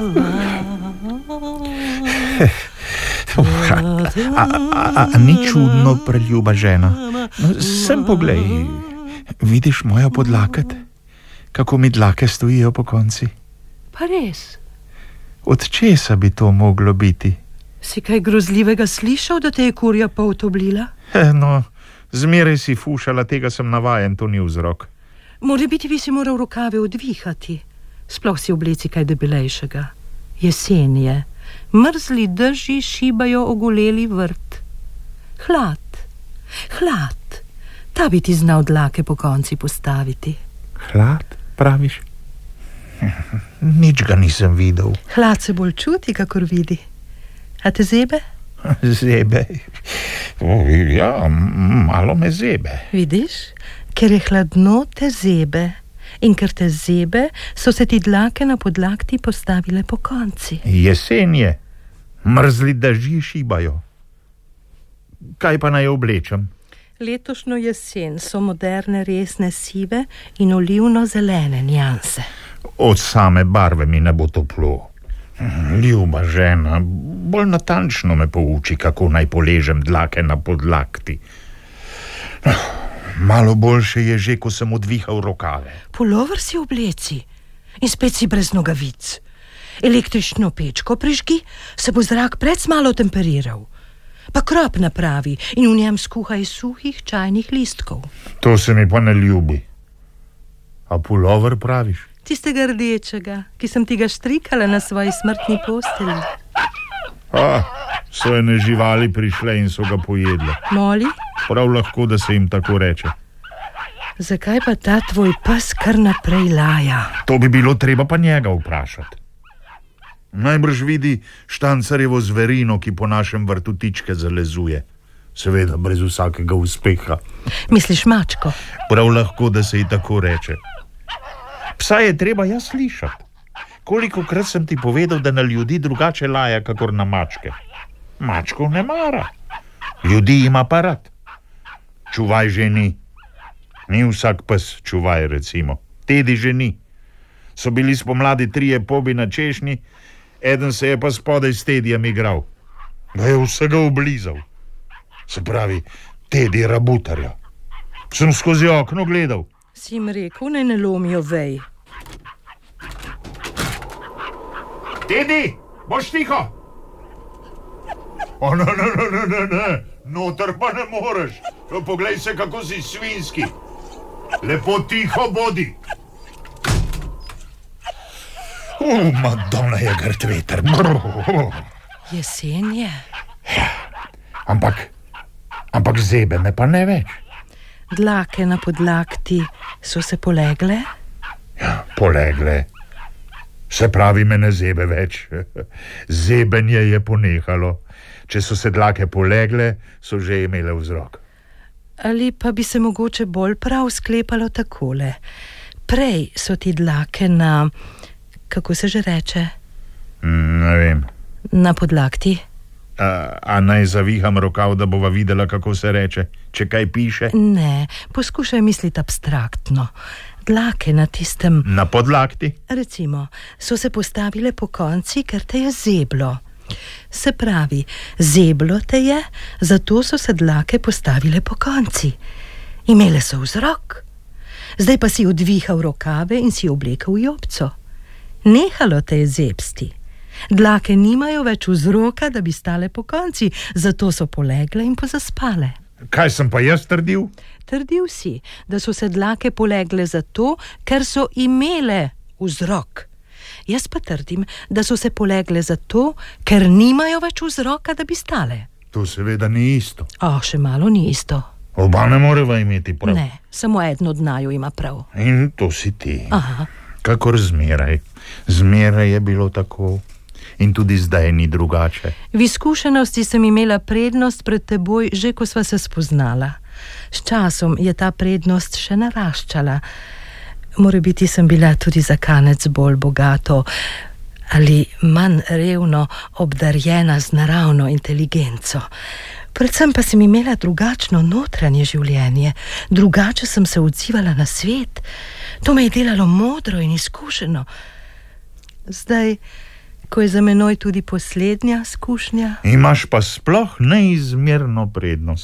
Ni čudno, preljuba žena. Sem poglej, vidiš mojo podlaket? Kako mi dlake stojijo po konci? Pa res? Od česa bi to moglo biti? Si kaj grozljivega slišal, da te je kurja polt oblila? No, zmeraj si fušala, tega sem navajen, to ni vzrok. Morebiti bi si moral rokave odvihati. Sploh si obleci kaj debelejšega. Jesen je. Mrzli dežji šibajo ogoleli vrt. Hlad, hlad. Ta bi ti znal dlake po konci postaviti. Hlad, praviš? Nič ga nisem videl. Hlad se bolj čuti, kakor vidi. A te zebe? Zebe? Ja, malo me zebe. Vidiš? Ker je hladno, te zebe. In ker te zebe, so se ti dlake na podlakti postavile po konci. Jesen je. Mrzli dežji šibajo. Kaj pa naj oblečem? Letošnjo jesen so moderne resne sive in olivno-zelene njanse. Od same barve mi ne bo toplo. Ljuba žena, bolj natančno me pouči, kako naj poležem dlake na podlakti. Malo boljše je že, ko sem odvihal rokave. Pulover si obleci in spet si brez nogavic. Električno pečko prižgi, se bo zrak predsmalo temperiral. Pa krop napravi in v njem skuhaj suhih čajnih listkov. To se mi pa ne ljubi. A pulover praviš? Tistega rdečega, ki sem ti ga štrikala na svoji smrtni posteli. So ene živali prišle in so ga pojedle. Moli? Prav lahko, da se jim tako reče. Zakaj pa ta tvoj pes kar naprej laja? To bi bilo treba pa njega vprašati. Najbrž vidi Štancarjevo zverino, ki po našem vrtu tičke zalezuje. Seveda brez vsakega uspeha. Misliš mačko? Prav lahko, da se ji tako reče. Psa je treba jaz slišati. Kolikokrat sem ti povedal, da na ljudi drugače laja, kakor na mačke. Mačkov ne mara. Ljudi ima pa rad. Čuvaj že ni. Ni vsak pes čuvaj, recimo. Tedi že ni. So bili spomladi 3 pobi na češnji, eden se je pa spodaj s Tedijem igral. Ga je vsega oblizal. Se pravi, Tedi rabutarja. Sem skozi okno gledal. Si jim rekel, ne lomijo vej. Tedi, boš tiho? Ne, noter pa ne moreš. Poglej se, kako si svinski. Lepo tiho bodi. Madonna je grd veter. Jesen je. Ja, ampak zebe me pa ne več. Dlake na podlakti so se polegle? Ja, polegle. Se pravi, me ne zebe več. Zebenje je ponehalo. Če so se dlake polegle, so že imele vzrok. Ali pa bi se mogoče bolj prav sklepalo takole. Prej so ti dlake na... Kako se že reče? Ne vem. Na podlakti? A naj zaviham rokav, da bova videla, kako se reče, če kaj piše? Ne, poskušaj misliti abstraktno. Dlake na tistem... Na podlakti? Recimo, so se postavile po konci, ker te je zeblo. Se pravi, zeblo te je, zato so se dlake postavile po konci. Imele so vzrok. Zdaj pa si odvihal rokave in si oblekel jopco. Nehalo te je zebsti. Dlake nimajo več vzroka, da bi stale po konci, zato so polegle in pozaspale. Kaj sem pa jaz trdil? Trdil si, da so se dlake polegle zato, ker so imele vzrok. Jaz pa trdim, da so se polegle zato, ker nimajo več vzroka, da bi stale. To seveda ni isto. Še malo ni isto. Oba ne moreva imeti prav. Ne, samo eden od naju ima prav. In to si ti. Aha. Kakor zmeraj. Zmeraj je bilo tako. In tudi zdaj ni drugače. V izkušenosti sem imela prednost pred teboj, že ko sva se spoznala. S časom je ta prednost še naraščala. Morebiti sem bila tudi za kanec bolj bogato ali manj revno obdarjena z naravno inteligenco. Predvsem pa sem imela drugačno notranje življenje, drugače sem se odzivala na svet. To me je delalo modro in izkušeno. Zdaj, ko je za menoj tudi poslednja skušnja. Imaš pa sploh neizmerno prednost.